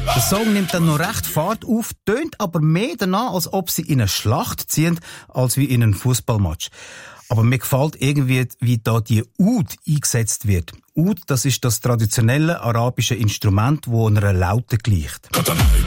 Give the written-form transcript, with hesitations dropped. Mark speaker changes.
Speaker 1: Der Song nimmt dann noch recht Fahrt auf, tönt aber mehr danach, als ob sie in eine Schlacht ziehen, als wie in einen Fußballmatch. Aber mir gefällt irgendwie, wie da die Oud eingesetzt wird. Oud, das ist das traditionelle arabische Instrument, das einer Laute gleicht.